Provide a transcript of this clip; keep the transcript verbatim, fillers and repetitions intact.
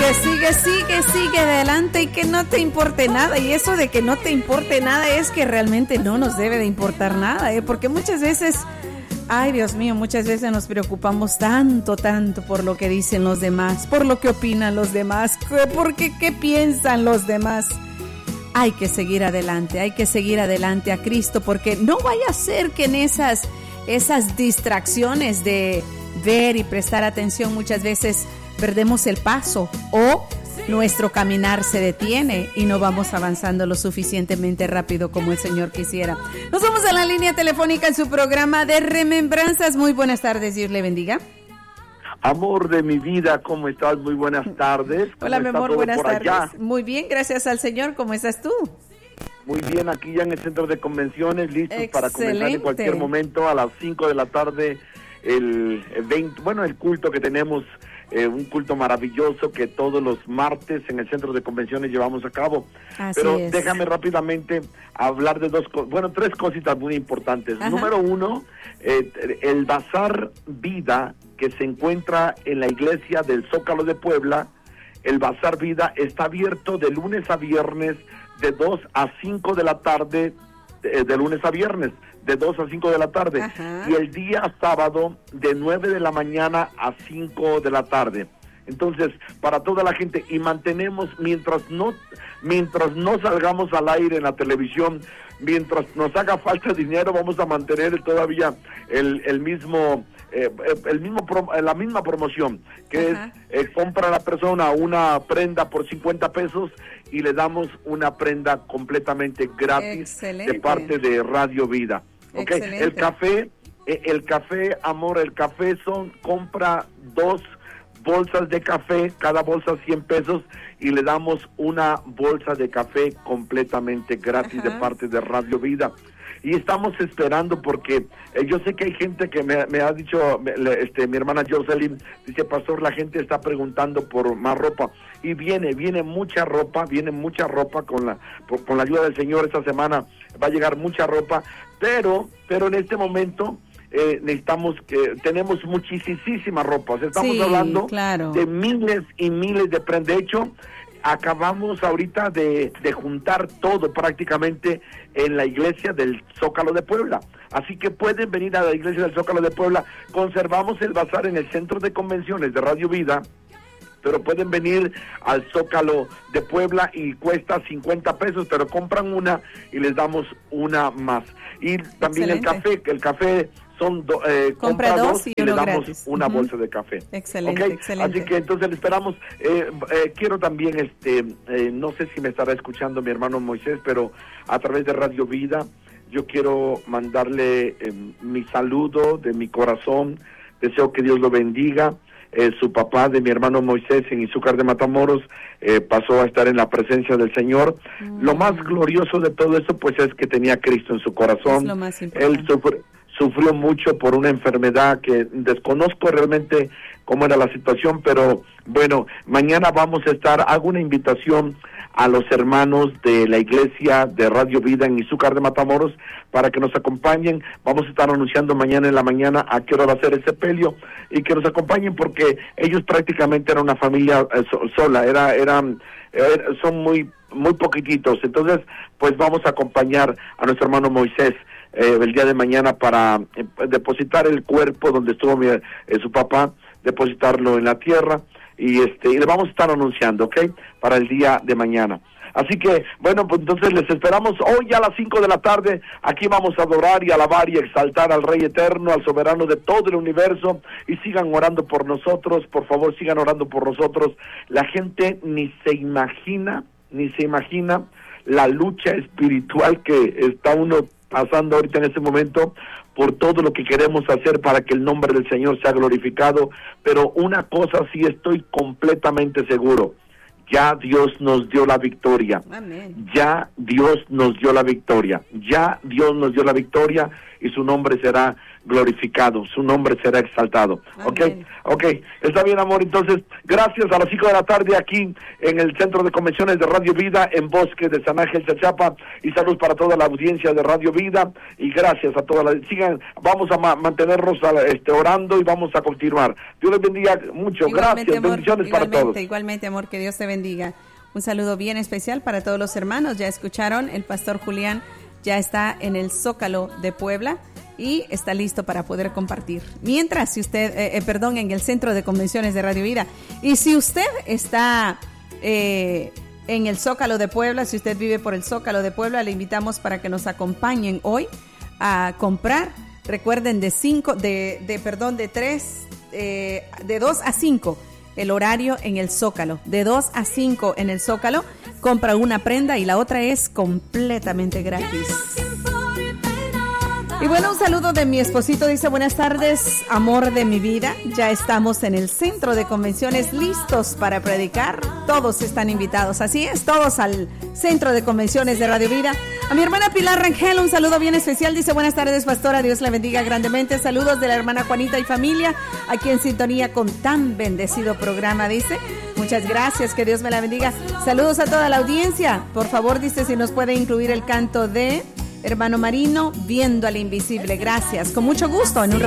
sigue, sigue, sigue, sigue adelante y que no te importe nada. Y eso de que no te importe nada es que realmente no nos debe de importar nada, ¿eh? Porque muchas veces, ay Dios mío, muchas veces nos preocupamos tanto, tanto por lo que dicen los demás, por lo que opinan los demás, porque qué piensan los demás. Hay que seguir adelante, hay que seguir adelante a Cristo, porque no vaya a ser que en esas, esas distracciones de ver y prestar atención muchas veces perdemos el paso o nuestro caminar se detiene y no vamos avanzando lo suficientemente rápido como el Señor quisiera. Nos vamos a la línea telefónica en su programa de Remembranzas. Muy buenas tardes, Dios le bendiga. Amor de mi vida, ¿cómo estás? Muy buenas tardes. Hola, mi amor, buenas tardes. Allá? Muy bien, gracias al Señor. ¿Cómo estás tú? Muy bien, aquí ya en el centro de convenciones, listos Excelente. Para comenzar en cualquier momento a las cinco de la tarde el evento, bueno, el culto que tenemos, eh, un culto maravilloso que todos los martes en el centro de convenciones llevamos a cabo. Así Pero es. Déjame rápidamente hablar de dos cosas, bueno, tres cositas muy importantes. Ajá. Número uno, eh, el Bazar Vida que se encuentra en la iglesia del Zócalo de Puebla. El Bazar Vida está abierto de lunes a viernes de dos a cinco de la tarde, de, de lunes a viernes, de dos a cinco de la tarde. Ajá. Y el día sábado de nueve de la mañana a cinco de la tarde. Entonces, para toda la gente, y mantenemos, mientras no, mientras no salgamos al aire en la televisión, mientras nos haga falta dinero, vamos a mantener todavía el, el mismo... Eh, el mismo pro, la misma promoción que Ajá. es eh, compra a la persona una prenda por cincuenta pesos y le damos una prenda completamente gratis Excelente. De parte de Radio Vida. ¿Okay? El café eh, el café amor el café son compra dos bolsas de café, cada bolsa cien pesos y le damos una bolsa de café completamente gratis Ajá. de parte de Radio Vida. Y estamos esperando porque eh, yo sé que hay gente que me, me ha dicho, me, este, mi hermana Jocelyn, dice, pastor, la gente está preguntando por más ropa. Y viene, viene mucha ropa, viene mucha ropa con la por, con la ayuda del Señor. Esta semana va a llegar mucha ropa, pero, pero en este momento eh, necesitamos que, tenemos muchísima ropa. O sea, estamos sí, hablando claro. de miles y miles de prendas. De hecho, acabamos ahorita de, de juntar todo prácticamente en la iglesia del Zócalo de Puebla. Así que pueden venir a la iglesia del Zócalo de Puebla. Conservamos el bazar en el centro de convenciones de Radio Vida, pero pueden venir al Zócalo de Puebla y cuesta cincuenta pesos, pero compran una y les damos una más. Y también Excelente. el café, que el café son do, eh, compra, compra dos y, y le damos gratis. una uh-huh. bolsa de café. Excelente, ¿Okay? excelente. Así que entonces le esperamos. Eh, eh, quiero también, este, eh, no sé si me estará escuchando mi hermano Moisés, pero a través de Radio Vida, yo quiero mandarle eh, mi saludo de mi corazón. Deseo que Dios lo bendiga. Eh, su papá de mi hermano Moisés en Izúcar de Matamoros eh, pasó a estar en la presencia del Señor. Mm. Lo más glorioso de todo eso pues es que tenía a Cristo en su corazón. Es lo más importante. Él sufre, sufrió mucho por una enfermedad que desconozco realmente cómo era la situación, pero bueno, mañana vamos a estar, hago una invitación a los hermanos de la iglesia de Radio Vida en Izúcar de Matamoros para que nos acompañen. Vamos a estar anunciando mañana en la mañana a qué hora va a ser el sepelio y que nos acompañen porque ellos prácticamente eran una familia eh, so, sola, era, eran, er, son muy, muy poquititos. Entonces, pues vamos a acompañar a nuestro hermano Moisés eh, el día de mañana para eh, depositar el cuerpo donde estuvo mi, eh, su papá, depositarlo en la tierra. Y este y le vamos a estar anunciando, ¿ok? Para el día de mañana. Así que, bueno, pues entonces les esperamos hoy a las cinco de la tarde. Aquí vamos a adorar y alabar y exaltar al Rey Eterno, al Soberano de todo el universo. Y sigan orando por nosotros, por favor, sigan orando por nosotros. La gente ni se imagina, ni se imagina la lucha espiritual que está uno pasando ahorita en este momento por todo lo que queremos hacer para que el nombre del Señor sea glorificado, pero una cosa sí estoy completamente seguro, ya Dios nos dio la victoria, Amén. ya Dios nos dio la victoria, ya Dios nos dio la victoria y su nombre será glorificado, su nombre será exaltado. Ok, ok, está bien, amor. Entonces, gracias, a las cinco de la tarde aquí en el Centro de Convenciones de Radio Vida en Bosque de San Ángel, Chachapa, y salud para toda la audiencia de Radio Vida, y gracias a todas las, sigan, vamos a ma- mantenernos este, orando y vamos a continuar. Dios les bendiga mucho, Igualmente, gracias, amor, bendiciones igualmente, para todos. Igualmente, amor, que Dios te bendiga. Un saludo bien especial para todos los hermanos. Ya escucharon, el pastor Julián ya está en el Zócalo de Puebla y está listo para poder compartir. Mientras, si usted, eh, eh, perdón, en el Centro de Convenciones de Radio Vida, y si usted está eh, en el Zócalo de Puebla, si usted vive por el Zócalo de Puebla, le invitamos para que nos acompañen hoy a comprar. Recuerden, de cinco, de, de perdón, de tres, eh, de dos a cinco. El horario en el Zócalo, de dos a cinco en el Zócalo, compra una prenda y la otra es completamente gratis. Y bueno, un saludo de mi esposito, dice: buenas tardes, amor de mi vida, ya estamos en el Centro de Convenciones listos para predicar, todos están invitados, así es, todos al Centro de Convenciones de Radio Vida. A mi hermana Pilar Rangel, un saludo bien especial, dice: buenas tardes, pastora, Dios la bendiga grandemente, saludos de la hermana Juanita y familia, aquí en sintonía con tan bendecido programa, dice. Muchas gracias, que Dios me la bendiga. Saludos a toda la audiencia, por favor, dice, si nos puede incluir el canto de Hermano Marino, Viendo al Invisible. Gracias, con mucho gusto, en un